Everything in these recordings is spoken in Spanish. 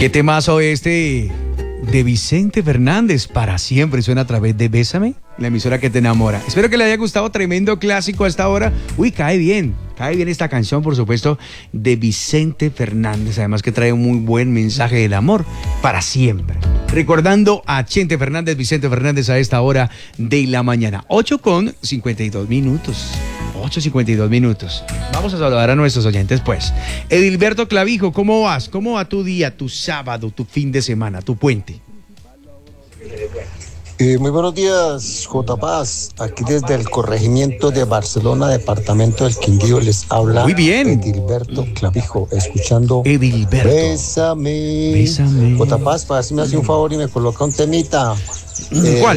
¿Qué temazo este de Vicente Fernández? Para siempre suena a través de Bésame, la emisora que te enamora. Espero que le haya gustado, tremendo clásico a esta hora. Uy, cae bien esta canción, por supuesto, de Vicente Fernández. Además que trae un muy buen mensaje del amor para siempre. Recordando a Chente Fernández, Vicente Fernández a esta hora de la mañana. 8:52 minutos. 8:52 minutos. Vamos a saludar a nuestros oyentes, pues. Edilberto Clavijo, ¿cómo vas? ¿Cómo va tu día, tu sábado, tu fin de semana, tu puente? Muy buenos días, J. Paz. Aquí desde el corregimiento de Barcelona, departamento del Quindío, les habla muy bien. Edilberto Clavijo, escuchando Edilberto. Bésame. Bésame. J. Paz, para ver si me hace un favor y me coloca un temita. ¿Cuál?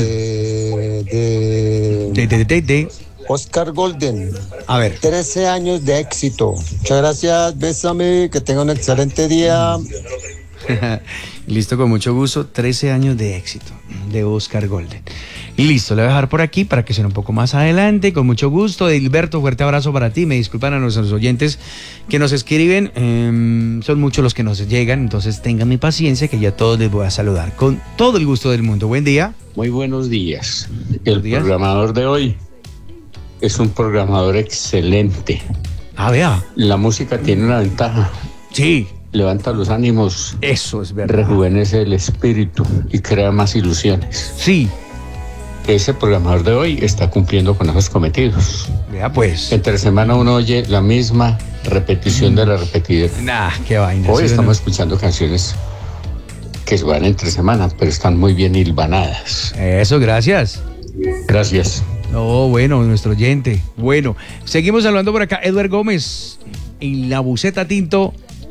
De Oscar Golden. A ver. 13 años de éxito. Muchas gracias, bésame, que tenga un excelente día. Listo, con mucho gusto. 13 años de éxito de Oscar Golden. Y listo, le voy a dejar por aquí para que suene un poco más adelante. Con mucho gusto. Edilberto, fuerte abrazo para ti. Me disculpan a nuestros oyentes que nos escriben. Son muchos los que nos llegan, entonces tengan mi paciencia que ya todos les voy a saludar con todo el gusto del mundo. Buen día. Muy buenos días. El programador de hoy es un programador excelente. Ah, vea. La música tiene una ventaja. Sí. Levanta los ánimos. Eso es verdad. Rejuvenece el espíritu y crea más ilusiones. Sí. Ese programador de hoy está cumpliendo con esos cometidos. Vea pues. Entre semana uno oye la misma repetición de la repetida. Nah, qué vaina. Hoy estamos escuchando canciones que van entre semana, pero están muy bien hilvanadas. Eso, gracias. Gracias. Oh, bueno, nuestro oyente. Bueno, seguimos hablando por acá. Edward Gómez en la buseta Tinto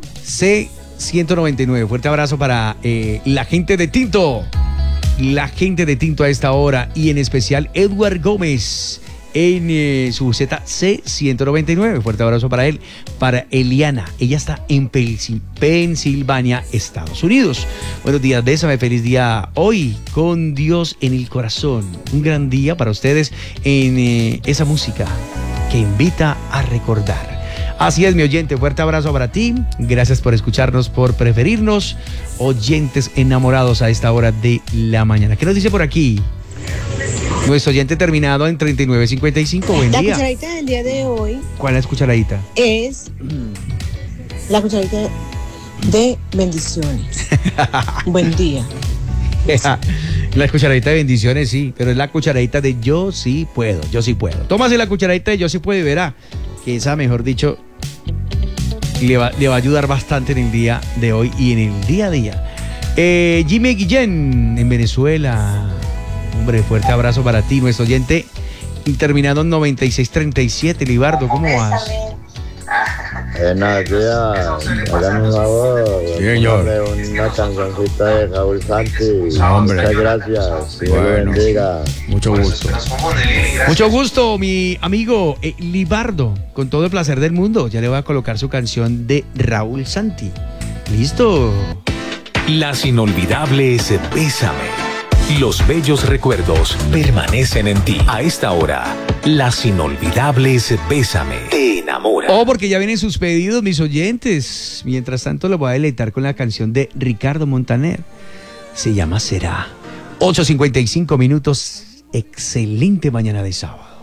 C199. Fuerte abrazo para la gente de Tinto. La gente de Tinto a esta hora. Y en especial Edward Gómez en su buseta C199. Fuerte abrazo para él. Para Eliana. Ella está en Pensilvania, Estados Unidos. Buenos días, bésame. Feliz día hoy con Dios en el corazón. Un gran día para ustedes en esa música que invita a recordar. Así es, mi oyente, fuerte abrazo para ti. Gracias por escucharnos, por preferirnos. Oyentes enamorados a esta hora de la mañana. ¿Qué nos dice por aquí? Nuestro oyente terminado en 3955. Buen día. La cucharadita del día de hoy. ¿Cuál es la cucharadita? Es la cucharadita de bendiciones. Buen día. La cucharadita de bendiciones, sí, pero es la cucharadita de yo sí puedo, yo sí puedo. Tómase la cucharadita de yo sí puedo y verá que esa, mejor dicho, le va a ayudar bastante en el día de hoy y en el día a día. Jimmy Guillén, en Venezuela. Hombre, fuerte abrazo para ti, nuestro oyente. Terminado en 9637, Libardo, ¿cómo vas? Buenos días, hágame un favor. Sí, señor. Una cancioncita de Raúl Santi. Hombre. Muchas gracias. Dios Bueno, lo bendiga. Mucho gusto. Mucho gusto, mi amigo Libardo. Con todo el placer del mundo. Ya le voy a colocar su canción de Raúl Santi. ¿Listo? Las inolvidables Bésame. Los bellos recuerdos permanecen en ti. A esta hora, las inolvidables Bésame te enamora. Oh, porque ya vienen sus pedidos, mis oyentes. Mientras tanto, los voy a deleitar con la canción de Ricardo Montaner. Se llama Será. 8:55 minutos. Excelente mañana de sábado.